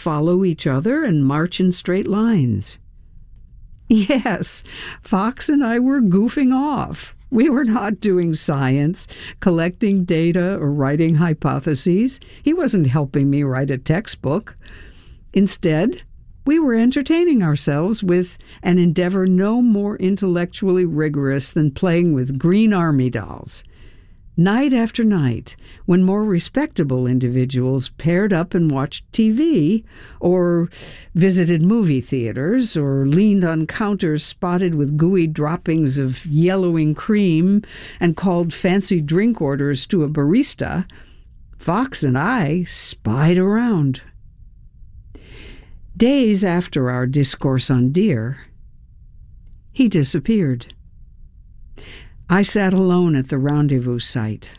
follow each other and march in straight lines. Yes, Fox and I were goofing off. We were not doing science, collecting data, or writing hypotheses. He wasn't helping me write a textbook. Instead, we were entertaining ourselves with an endeavor no more intellectually rigorous than playing with green army dolls. Night after night, when more respectable individuals paired up and watched TV, or visited movie theaters, or leaned on counters spotted with gooey droppings of yellowing cream and called fancy drink orders to a barista, Fox and I spied around. Days after our discourse on deer, he disappeared. I sat alone at the rendezvous site.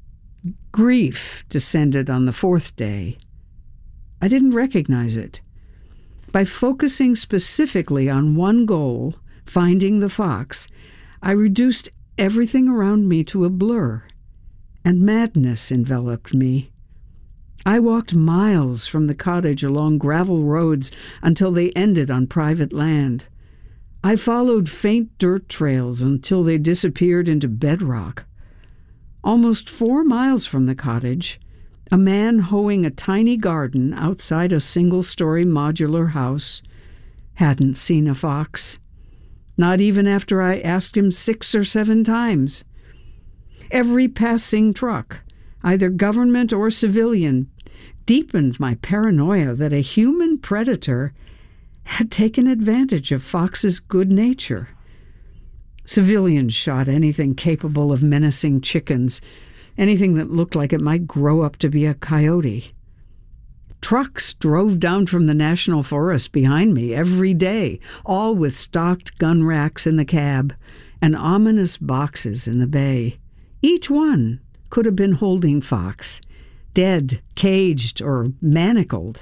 Grief descended on the fourth day. I didn't recognize it. By focusing specifically on one goal, finding the fox, I reduced everything around me to a blur, and madness enveloped me. I walked miles from the cottage along gravel roads until they ended on private land. I followed faint dirt trails until they disappeared into bedrock. Almost 4 miles from the cottage, a man hoeing a tiny garden outside a single-story modular house hadn't seen a fox, not even after I asked him 6 or 7 times. Every passing truck, either government or civilian, deepened my paranoia that a human predator had taken advantage of Fox's good nature. Civilians shot anything capable of menacing chickens, anything that looked like it might grow up to be a coyote. Trucks drove down from the National Forest behind me every day, all with stocked gun racks in the cab and ominous boxes in the bay. Each one could have been holding Fox, dead, caged, or manacled.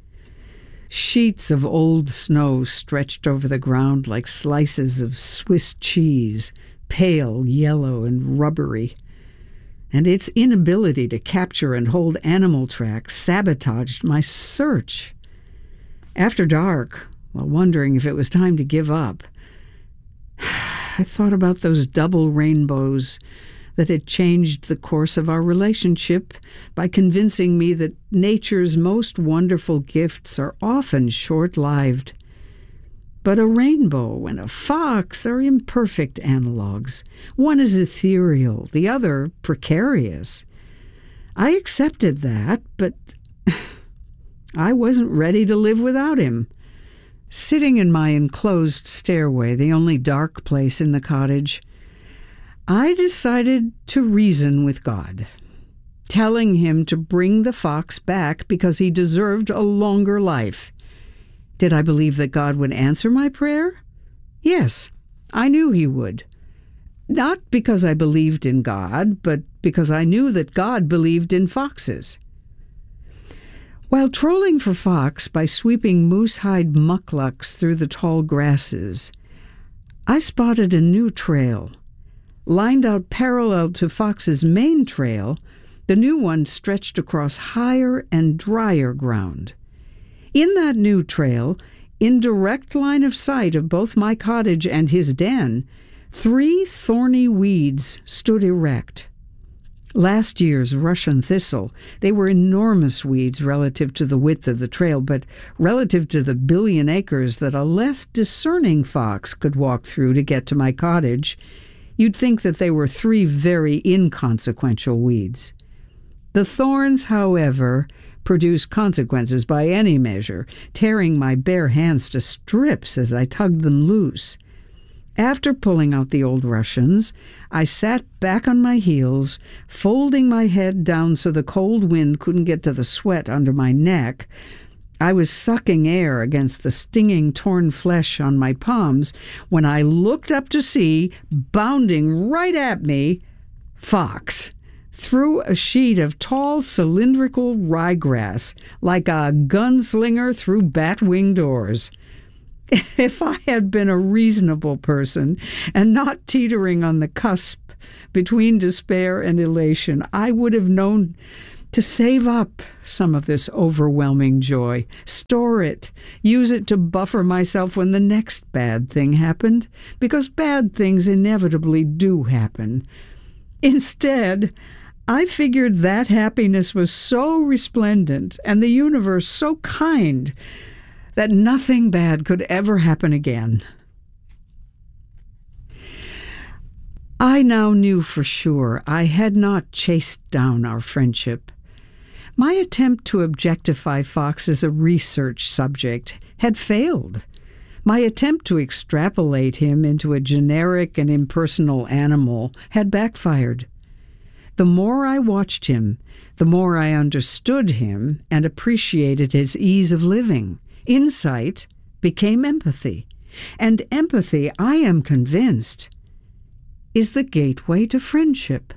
Sheets of old snow stretched over the ground like slices of Swiss cheese, pale, yellow, and rubbery. And its inability to capture and hold animal tracks sabotaged my search. After dark, while wondering if it was time to give up, I thought about those double rainbows that had changed the course of our relationship by convincing me that nature's most wonderful gifts are often short-lived. But a rainbow and a fox are imperfect analogs. One is ethereal, the other precarious. I accepted that, but I wasn't ready to live without him. Sitting in my enclosed stairway, the only dark place in the cottage, I decided to reason with God, telling him to bring the fox back because he deserved a longer life. Did I believe that God would answer my prayer? Yes, I knew he would. Not because I believed in God, but because I knew that God believed in foxes. While trolling for fox by sweeping moose-hide mucklucks through the tall grasses, I spotted a new trail. Lined out parallel to Fox's main trail, the new one stretched across higher and drier ground. In that new trail, in direct line of sight of both my cottage and his den, 3 thorny weeds stood erect. Last year's Russian thistle, they were enormous weeds relative to the width of the trail, but relative to the billion acres that a less discerning fox could walk through to get to my cottage, you'd think that they were 3 very inconsequential weeds. The thorns, however, produced consequences by any measure, tearing my bare hands to strips as I tugged them loose. After pulling out the old Russians, I sat back on my heels, folding my head down so the cold wind couldn't get to the sweat under my neck. I was sucking air against the stinging torn flesh on my palms when I looked up to see, bounding right at me, Fox, through a sheet of tall cylindrical ryegrass, like a gunslinger through bat-wing doors. If I had been a reasonable person and not teetering on the cusp between despair and elation, I would have known to save up some of this overwhelming joy, store it, use it to buffer myself when the next bad thing happened, because bad things inevitably do happen. Instead, I figured that happiness was so resplendent and the universe so kind that nothing bad could ever happen again. I now knew for sure I had not chased down our friendship. My attempt to objectify Fox as a research subject had failed. My attempt to extrapolate him into a generic and impersonal animal had backfired. The more I watched him, the more I understood him and appreciated his ease of living. Insight became empathy, and empathy, I am convinced, is the gateway to friendship.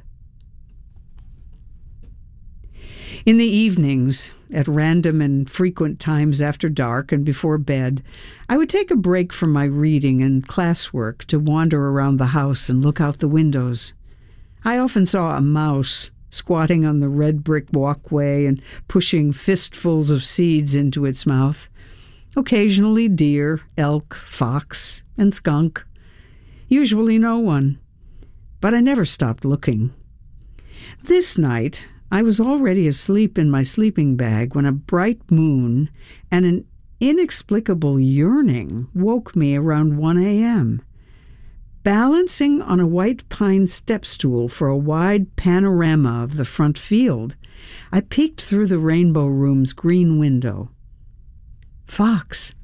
In the evenings, at random and frequent times after dark and before bed, I would take a break from my reading and classwork to wander around the house and look out the windows. I often saw a mouse squatting on the red brick walkway and pushing fistfuls of seeds into its mouth. Occasionally deer, elk, fox, and skunk. Usually no one. But I never stopped looking. This night, I was already asleep in my sleeping bag when a bright moon and an inexplicable yearning woke me around 1 a.m. Balancing on a white pine step stool for a wide panorama of the front field, I peeked through the Rainbow Room's green window. Fox.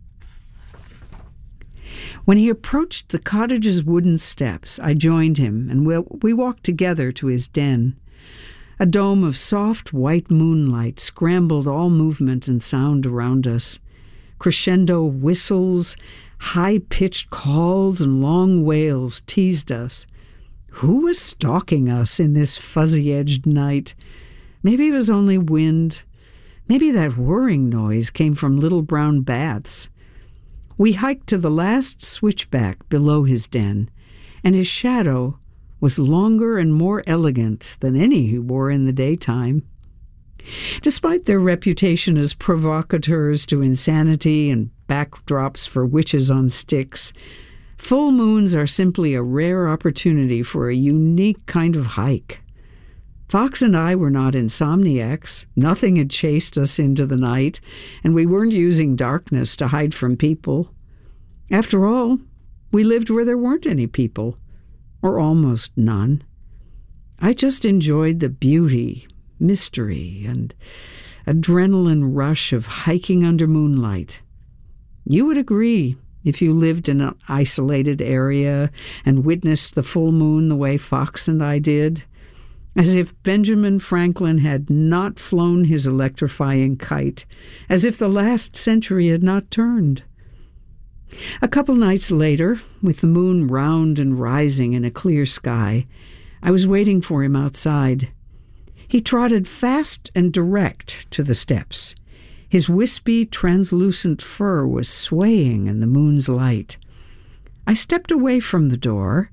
When he approached the cottage's wooden steps, I joined him, and we walked together to his den. A dome of soft white moonlight scrambled all movement and sound around us. Crescendo whistles, high-pitched calls, and long wails teased us. Who was stalking us in this fuzzy-edged night? Maybe it was only wind. Maybe that whirring noise came from little brown bats. We hiked to the last switchback below his den, and his shadow was longer and more elegant than any he wore in the daytime. Despite their reputation as provocateurs to insanity and backdrops for witches on sticks, full moons are simply a rare opportunity for a unique kind of hike. Fox and I were not insomniacs. Nothing had chased us into the night, and we weren't using darkness to hide from people. After all, we lived where there weren't any people, or almost none. I just enjoyed the beauty, mystery, and adrenaline rush of hiking under moonlight. You would agree if you lived in an isolated area and witnessed the full moon the way Fox and I did, as if Benjamin Franklin had not flown his electrifying kite, as if the last century had not turned. A couple nights later, with the moon round and rising in a clear sky, I was waiting for him outside. He trotted fast and direct to the steps. His wispy, translucent fur was swaying in the moon's light. I stepped away from the door,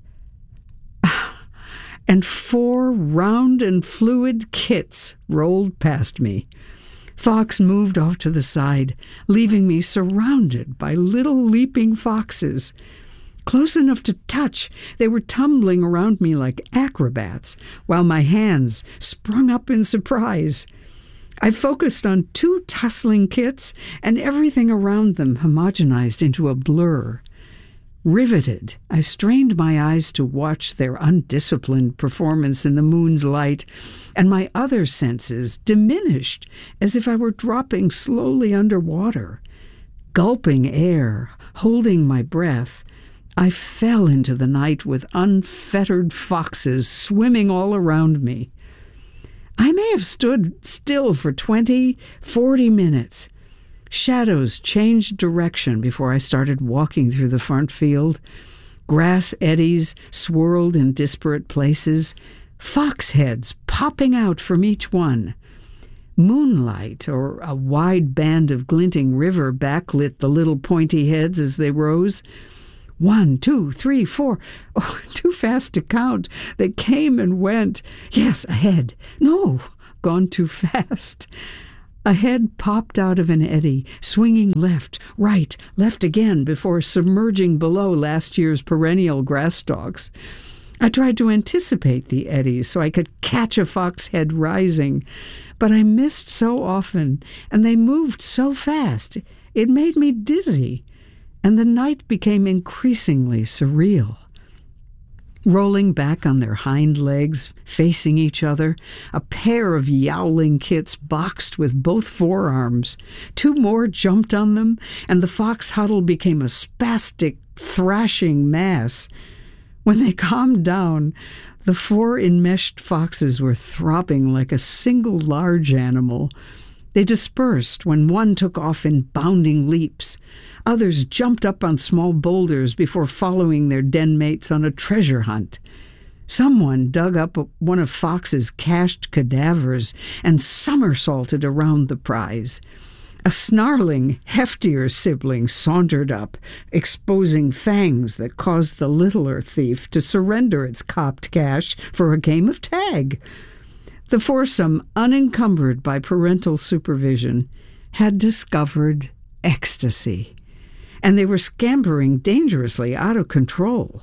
and 4 round and fluid kits rolled past me. Fox moved off to the side, leaving me surrounded by little leaping foxes. Close enough to touch, they were tumbling around me like acrobats, while my hands sprung up in surprise. I focused on 2 tussling kits, and everything around them homogenized into a blur. Riveted, I strained my eyes to watch their undisciplined performance in the moon's light, and my other senses diminished as if I were dropping slowly underwater. Gulping air, holding my breath, I fell into the night with unfettered foxes swimming all around me. I may have stood still for 20, 40 minutes. Shadows changed direction before I started walking through the front field. Grass eddies swirled in disparate places, fox heads popping out from each one. Moonlight, or a wide band of glinting river, backlit the little pointy heads as they rose. 1, 2, 3, 4. Oh, too fast to count. They came and went. Yes, ahead. No, gone too fast. A head popped out of an eddy, swinging left, right, left again before submerging below last year's perennial grass stalks. I tried to anticipate the eddies so I could catch a fox head rising, but I missed so often, and they moved so fast. It made me dizzy, and the night became increasingly surreal. Rolling back on their hind legs, facing each other, a pair of yowling kits boxed with both forearms. Two more jumped on them, and the fox huddle became a spastic, thrashing mass. When they calmed down, the 4 enmeshed foxes were throbbing like a single large animal. They dispersed when one took off in bounding leaps. Others jumped up on small boulders before following their den mates on a treasure hunt. Someone dug up one of Fox's cached cadavers and somersaulted around the prize. A snarling, heftier sibling sauntered up, exposing fangs that caused the littler thief to surrender its copped cash for a game of tag. The foursome, unencumbered by parental supervision, had discovered ecstasy, and they were scampering dangerously out of control.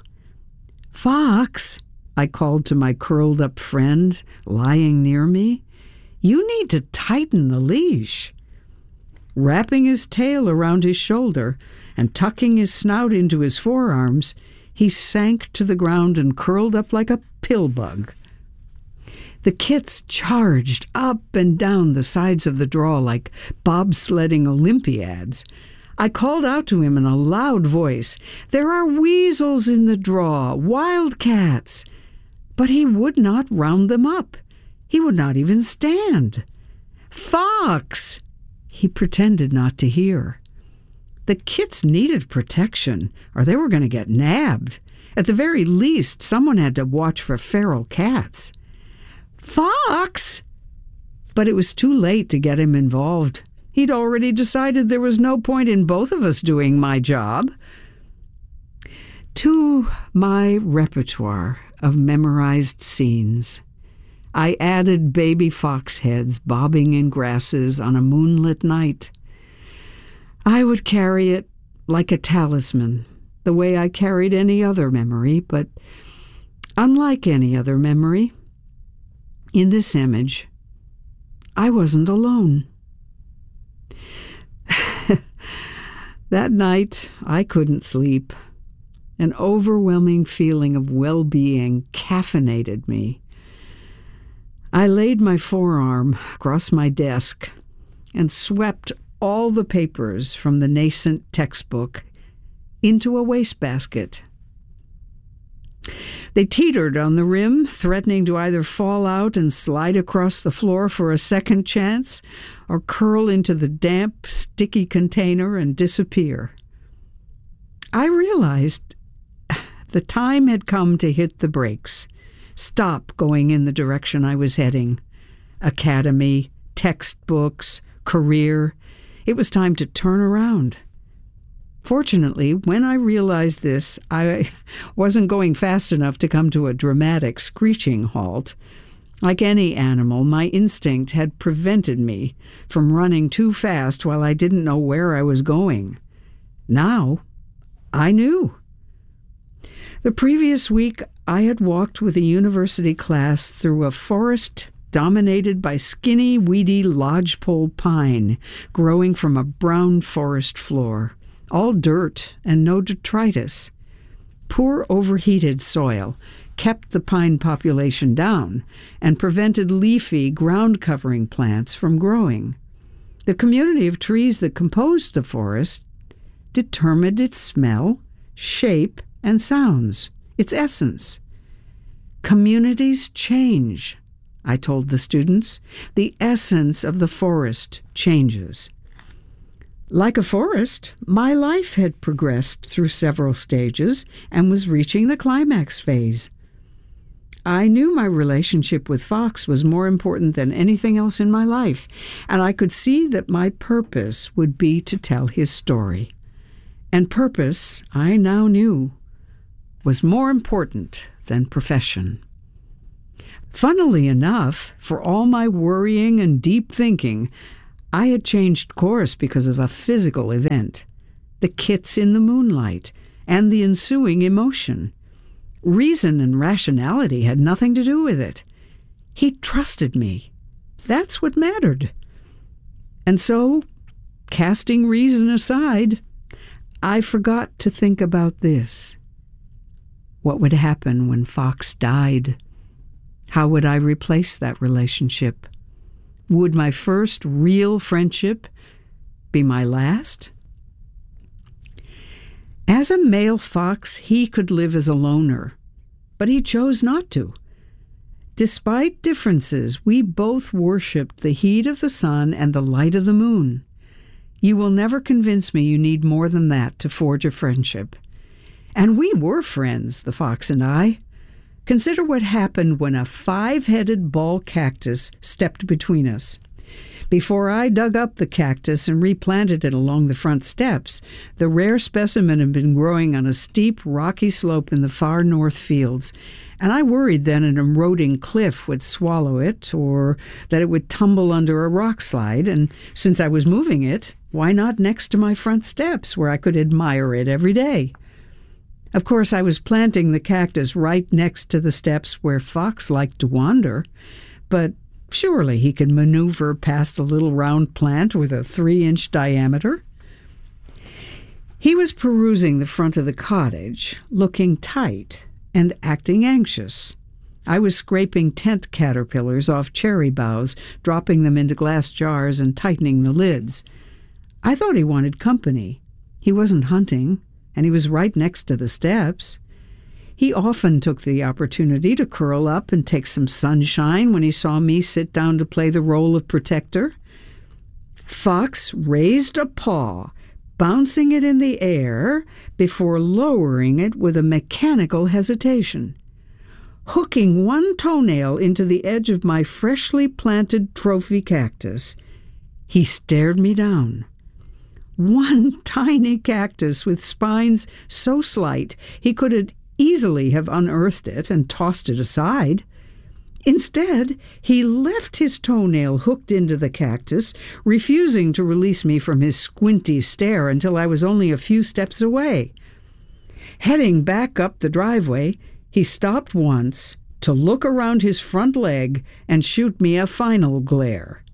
"Fox," I called to my curled-up friend lying near me, "you need to tighten the leash." Wrapping his tail around his shoulder and tucking his snout into his forearms, he sank to the ground and curled up like a pillbug. The kits charged up and down the sides of the draw like bobsledding Olympiads. I called out to him in a loud voice, "There are weasels in the draw, wildcats!" But he would not round them up. He would not even stand. "Fox!" He pretended not to hear. The kits needed protection, or they were going to get nabbed. At the very least, someone had to watch for feral cats. "Fox!" But it was too late to get him involved. He'd already decided there was no point in both of us doing my job. To my repertoire of memorized scenes, I added baby fox heads bobbing in grasses on a moonlit night. I would carry it like a talisman, the way I carried any other memory, but unlike any other memory, in this image, I wasn't alone. That night, I couldn't sleep. An overwhelming feeling of well-being caffeinated me. I laid my forearm across my desk and swept all the papers from the nascent textbook into a wastebasket. They teetered on the rim, threatening to either fall out and slide across the floor for a second chance or curl into the damp, sticky container and disappear. I realized the time had come to hit the brakes, stop going in the direction I was heading. Academy, textbooks, career. It was time to turn around. Fortunately, when I realized this, I wasn't going fast enough to come to a dramatic screeching halt. Like any animal, my instinct had prevented me from running too fast while I didn't know where I was going. Now, I knew. The previous week, I had walked with a university class through a forest dominated by skinny, weedy lodgepole pine growing from a brown forest floor. All dirt and no detritus. Poor overheated soil kept the pine population down and prevented leafy, ground-covering plants from growing. The community of trees that composed the forest determined its smell, shape, and sounds, its essence. Communities change, I told the students. The essence of the forest changes. Like a forest, my life had progressed through several stages and was reaching the climax phase. I knew my relationship with Fox was more important than anything else in my life, and I could see that my purpose would be to tell his story. And purpose, I now knew, was more important than profession. Funnily enough, for all my worrying and deep thinking, I had changed course because of a physical event, the kits in the moonlight, and the ensuing emotion. Reason and rationality had nothing to do with it. He trusted me. That's what mattered. And so, casting reason aside, I forgot to think about this. What would happen when Fox died? How would I replace that relationship? Would my first real friendship be my last? As a male fox, he could live as a loner, but he chose not to. Despite differences, we both worshipped the heat of the sun and the light of the moon. You will never convince me you need more than that to forge a friendship. And we were friends, the fox and I. Consider what happened when a 5-headed ball cactus stepped between us. Before I dug up the cactus and replanted it along the front steps, the rare specimen had been growing on a steep, rocky slope in the far north fields, and I worried then an eroding cliff would swallow it or that it would tumble under a rock slide, and since I was moving it, why not next to my front steps where I could admire it every day? Of course, I was planting the cactus right next to the steps where Fox liked to wander, but surely he could maneuver past a little round plant with a 3-inch diameter. He was perusing the front of the cottage, looking tight and acting anxious. I was scraping tent caterpillars off cherry boughs, dropping them into glass jars and tightening the lids. I thought he wanted company. He wasn't hunting, and he was right next to the steps. He often took the opportunity to curl up and take some sunshine when he saw me sit down to play the role of protector. Fox raised a paw, bouncing it in the air before lowering it with a mechanical hesitation. Hooking one toenail into the edge of my freshly planted trophy cactus, he stared me down. One tiny cactus with spines so slight he could easily have unearthed it and tossed it aside. Instead, he left his toenail hooked into the cactus, refusing to release me from his squinty stare until I was only a few steps away. Heading back up the driveway, he stopped once to look around his front leg and shoot me a final glare.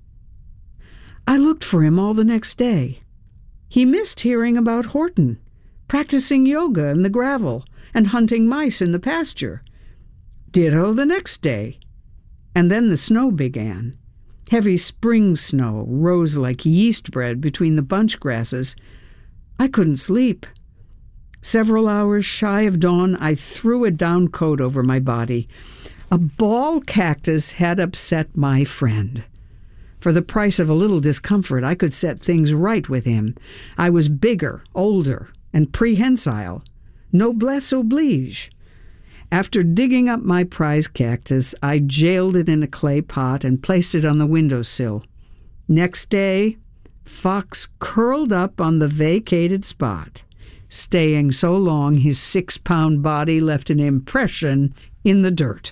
I looked for him all the next day. He missed hearing about Horton, practicing yoga in the gravel, and hunting mice in the pasture. Ditto the next day. And then the snow began. Heavy spring snow rose like yeast bread between the bunch grasses. I couldn't sleep. Several hours shy of dawn, I threw a down coat over my body. A ball cactus had upset my friend. For the price of a little discomfort, I could set things right with him. I was bigger, older, and prehensile. Noblesse oblige. After digging up my prize cactus, I jailed it in a clay pot and placed it on the windowsill. Next day, Fox curled up on the vacated spot. Staying so long, his 6-pound body left an impression in the dirt.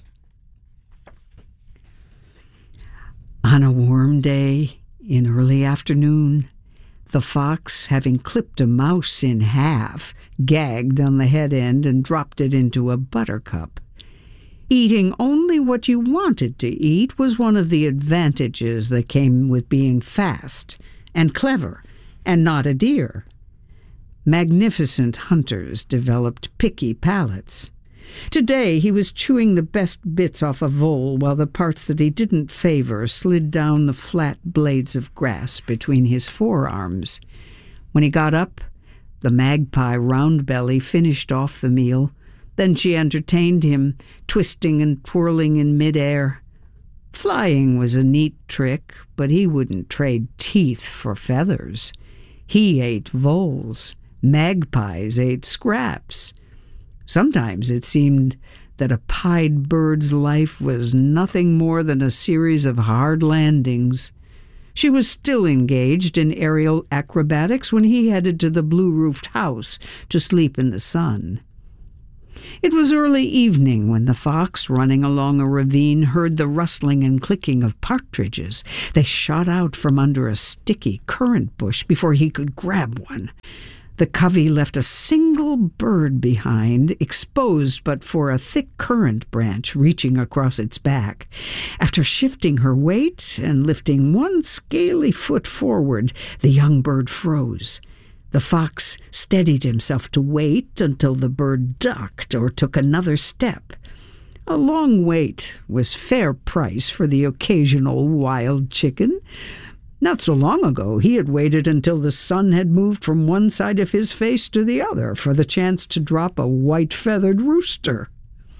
On a warm day, in early afternoon, the fox, having clipped a mouse in half, gagged on the head end and dropped it into a buttercup. Eating only what you wanted to eat was one of the advantages that came with being fast and clever and not a deer. Magnificent hunters developed picky palates. Today he was chewing the best bits off a vole while the parts that he didn't favor slid down the flat blades of grass between his forearms. When he got up, the magpie Roundbelly finished off the meal. Then she entertained him, twisting and twirling in midair. Flying was a neat trick, but he wouldn't trade teeth for feathers. He ate voles. Magpies ate scraps. Sometimes it seemed that a pied bird's life was nothing more than a series of hard landings. She was still engaged in aerial acrobatics when he headed to the blue-roofed house to sleep in the sun. It was early evening when the fox, running along a ravine, heard the rustling and clicking of partridges. They shot out from under a sticky currant bush before he could grab one. The covey left a single bird behind, exposed but for a thick currant branch reaching across its back. After shifting her weight and lifting one scaly foot forward, the young bird froze. The fox steadied himself to wait until the bird ducked or took another step. A long wait was fair price for the occasional wild chicken. Not so long ago he had waited until the sun had moved from one side of his face to the other for the chance to drop a white-feathered rooster.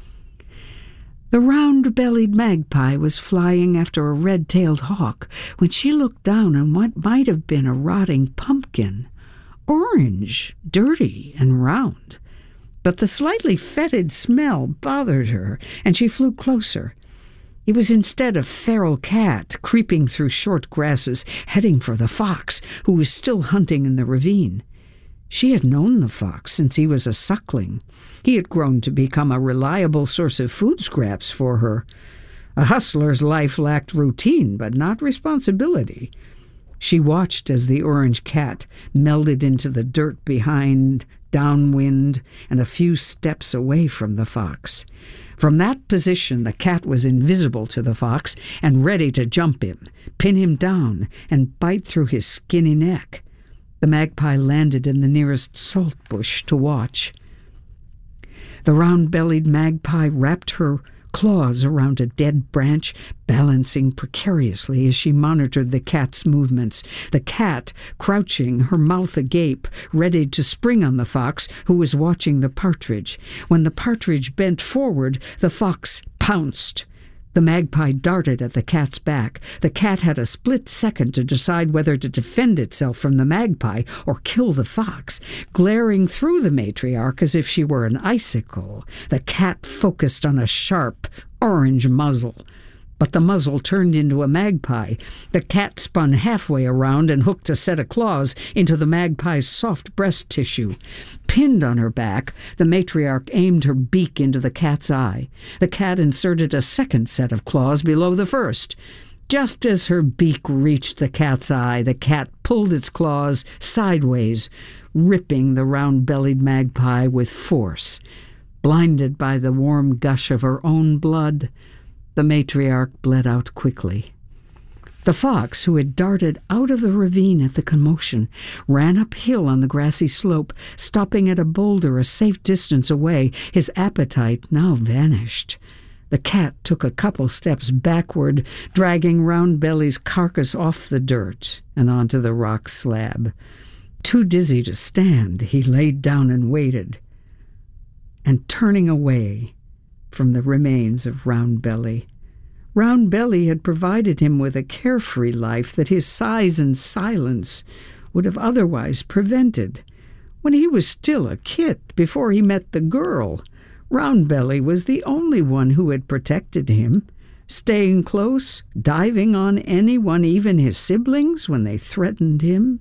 The round-bellied magpie was flying after a red-tailed hawk when she looked down on what might have been a rotting pumpkin, orange, dirty, and round. But the slightly fetid smell bothered her, and she flew closer. It was instead a feral cat creeping through short grasses, heading for the fox, who was still hunting in the ravine. She had known the fox since he was a suckling. He had grown to become a reliable source of food scraps for her. A hustler's life lacked routine, but not responsibility. She watched as the orange cat melded into the dirt behind, downwind, and a few steps away from the fox. From that position, the cat was invisible to the fox and ready to jump him, pin him down, and bite through his skinny neck. The magpie landed in the nearest salt bush to watch. The round-bellied magpie wrapped her claws around a dead branch, balancing precariously as she monitored the cat's movements. The cat, crouching, her mouth agape, ready to spring on the fox, who was watching the partridge. When the partridge bent forward, the fox pounced. The magpie darted at the cat's back. The cat had a split second to decide whether to defend itself from the magpie or kill the fox. Glaring through the matriarch as if she were an icicle, the cat focused on a sharp, orange muzzle. But the muzzle turned into a magpie. The cat spun halfway around and hooked a set of claws into the magpie's soft breast tissue. Pinned on her back, the matriarch aimed her beak into the cat's eye. The cat inserted a second set of claws below the first. Just as her beak reached the cat's eye, the cat pulled its claws sideways, ripping the round-bellied magpie with force. Blinded by the warm gush of her own blood, the matriarch bled out quickly. The fox, who had darted out of the ravine at the commotion, ran uphill on the grassy slope, stopping at a boulder a safe distance away. His appetite now vanished. The cat took a couple steps backward, dragging Round-Belly's carcass off the dirt and onto the rock slab. Too dizzy to stand, he laid down and waited. And turning away from the remains of Round-Belly. Round-Belly had provided him with a carefree life that his size and silence would have otherwise prevented. When he was still a kit, before he met the girl, Round-Belly was the only one who had protected him, staying close, diving on anyone, even his siblings, when they threatened him.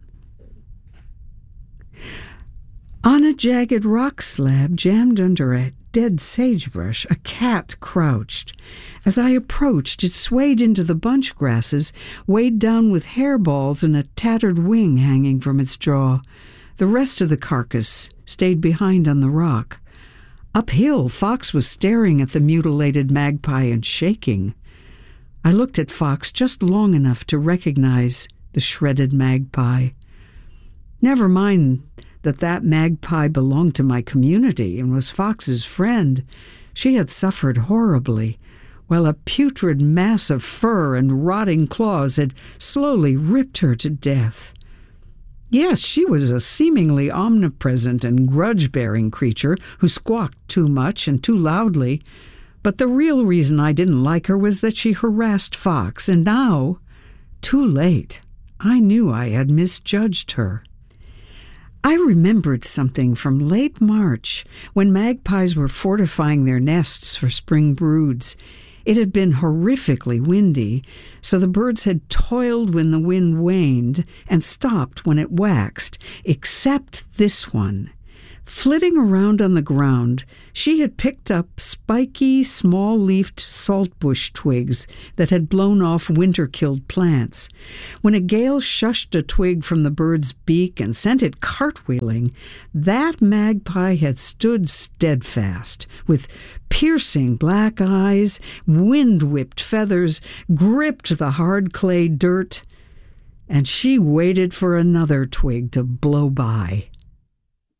On a jagged rock slab jammed under a dead sagebrush, a cat crouched. As I approached, it swayed into the bunch grasses, weighed down with hairballs and a tattered wing hanging from its jaw. The rest of the carcass stayed behind on the rock. Uphill, Fox was staring at the mutilated magpie and shaking. I looked at Fox just long enough to recognize the shredded magpie. Never mind that magpie belonged to my community and was Fox's friend. She had suffered horribly, while a putrid mass of fur and rotting claws had slowly ripped her to death. Yes, she was a seemingly omnipresent and grudge-bearing creature who squawked too much and too loudly, but the real reason I didn't like her was that she harassed Fox, and now, too late, I knew I had misjudged her. I remembered something from late March, when magpies were fortifying their nests for spring broods. It had been horrifically windy, so the birds had toiled when the wind waned and stopped when it waxed, except this one. Flitting around on the ground, she had picked up spiky, small-leafed saltbush twigs that had blown off winter-killed plants. When a gale shushed a twig from the bird's beak and sent it cartwheeling, that magpie had stood steadfast, with piercing black eyes, wind-whipped feathers, gripped the hard clay dirt, and she waited for another twig to blow by.